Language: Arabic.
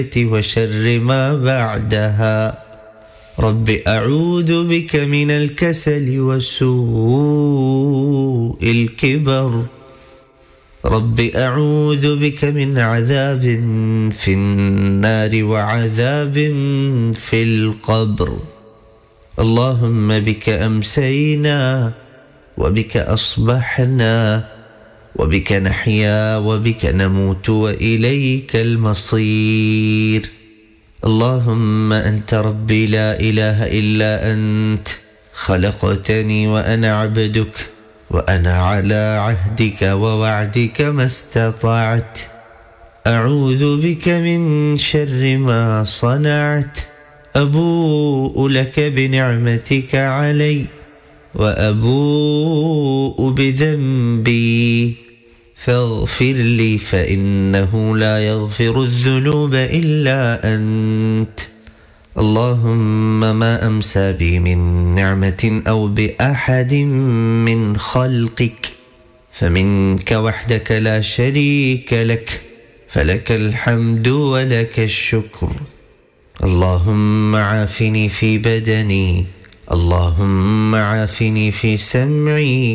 وشر ما بعدها. رب أعوذ بك من الكسل وسوء الكبر. رب أعوذ بك من عذاب في النار وعذاب في القبر. اللهم بك أمسينا وبك أصبحنا وبك نحيا وبك نموت وإليك المصير. اللهم أنت ربي لا إله إلا أنت، خلقتني وأنا عبدك، وأنا على عهدك ووعدك ما استطعت. أعوذ بك من شر ما صنعت. أبوء لك بنعمتك علي وأبوء بذنبي فاغفر لي فإنه لا يغفر الذنوب إلا أنت. اللهم ما أمسى بي من نعمة أو بأحد من خلقك فمنك وحدك لا شريك لك، فلك الحمد ولك الشكر. اللهم عافني في بدني، اللهم عافني في سمعي،